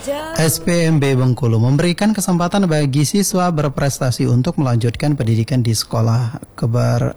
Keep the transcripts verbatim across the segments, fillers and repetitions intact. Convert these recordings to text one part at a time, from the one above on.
S P M B Bengkulu memberikan kesempatan bagi siswa berprestasi untuk melanjutkan pendidikan di sekolah keber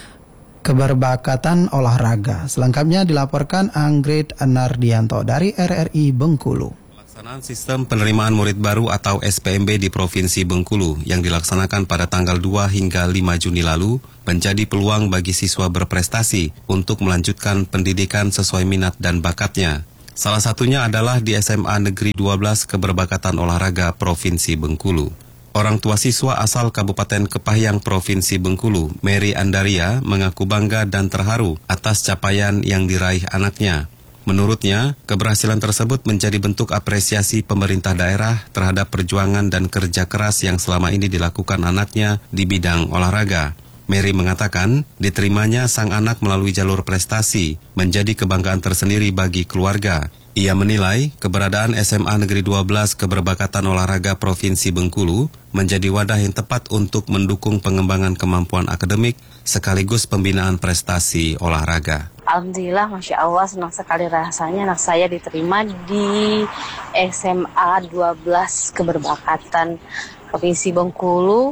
keberbakatan olahraga. Selengkapnya dilaporkan Anggrit Nardianto dari R R I Bengkulu. Pelaksanaan sistem penerimaan murid baru atau S P M B di Provinsi Bengkulu yang dilaksanakan pada tanggal dua hingga lima Juni lalu menjadi peluang bagi siswa berprestasi untuk melanjutkan pendidikan sesuai minat dan bakatnya. Salah satunya adalah di S M A Negeri dua belas Keberbakatan Olahraga Provinsi Bengkulu. Orang tua siswa asal Kabupaten Kepahyang Provinsi Bengkulu, Mary Andaria, mengaku bangga dan terharu atas capaian yang diraih anaknya. Menurutnya, keberhasilan tersebut menjadi bentuk apresiasi pemerintah daerah terhadap perjuangan dan kerja keras yang selama ini dilakukan anaknya di bidang olahraga. Mary mengatakan, diterimanya sang anak melalui jalur prestasi menjadi kebanggaan tersendiri bagi keluarga. Ia menilai keberadaan S M A Negeri dua belas Keberbakatan Olahraga Provinsi Bengkulu menjadi wadah yang tepat untuk mendukung pengembangan kemampuan akademik sekaligus pembinaan prestasi olahraga. Alhamdulillah, Masya Allah, senang sekali rasanya anak saya diterima di S M A dua belas Keberbakatan Provinsi Bengkulu.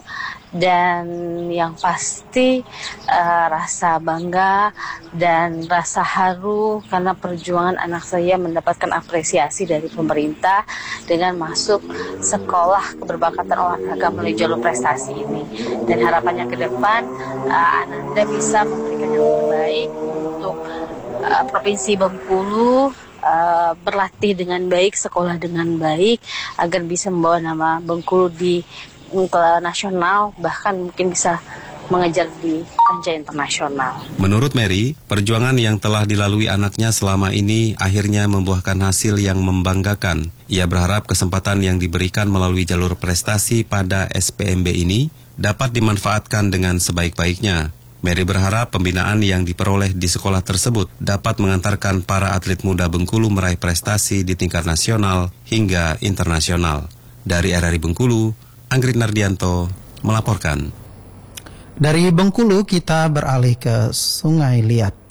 Dan yang pasti uh, rasa bangga dan rasa haru karena perjuangan anak saya mendapatkan apresiasi dari pemerintah dengan masuk sekolah keberbakatan olahraga melalui jalur prestasi ini. Dan harapannya ke depan uh, Ananda bisa memberikan yang terbaik untuk uh, Provinsi Bengkulu, uh, berlatih dengan baik, sekolah dengan baik agar bisa membawa nama Bengkulu di ke nasional, bahkan mungkin bisa mengejar di kancah internasional. Menurut Mary, perjuangan yang telah dilalui anaknya selama ini akhirnya membuahkan hasil yang membanggakan. Ia berharap kesempatan yang diberikan melalui jalur prestasi pada S P M B ini dapat dimanfaatkan dengan sebaik-baiknya. Mary berharap pembinaan yang diperoleh di sekolah tersebut dapat mengantarkan para atlet muda Bengkulu meraih prestasi di tingkat nasional hingga internasional. Dari R R I Bengkulu, Anggrit Nardianto melaporkan. Dari Bengkulu kita beralih ke Sungai Liat.